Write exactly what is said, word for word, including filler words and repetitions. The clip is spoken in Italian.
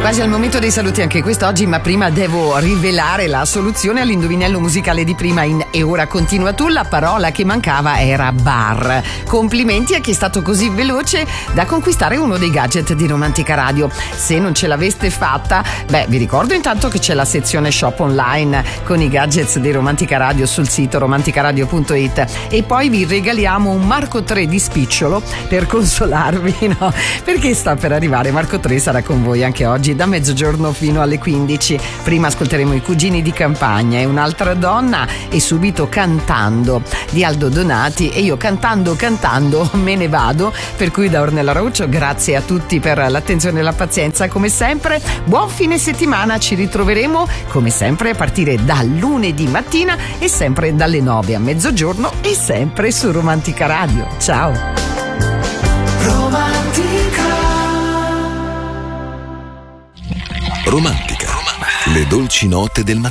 Quasi al momento dei saluti anche quest'oggi, ma prima devo rivelare la soluzione all'indovinello musicale di prima in E ora continua tu. La parola che mancava era bar. Complimenti a chi è stato così veloce da conquistare uno dei gadget di Romantica Radio. Se non ce l'aveste fatta, beh, vi ricordo intanto che c'è la sezione shop online con i gadgets di Romantica Radio sul sito romanticaradio punto it, e poi vi regaliamo un Marco tre di spicciolo per consolarvi, no? Perché sta per arrivare. Marco tre sarà con voi anche oggi da mezzogiorno fino alle quindici. Prima ascolteremo I cugini di campagna e Un'altra donna, e subito Cantando di Aldo Donati, e io cantando cantando me ne vado, per cui da Ornella Rauccio grazie a tutti per l'attenzione e la pazienza come sempre. Buon fine settimana, ci ritroveremo come sempre a partire da lunedì mattina e sempre dalle nove a mezzogiorno e sempre su Romantica Radio. Ciao. Romantica. Romantica, le dolci note del mattino.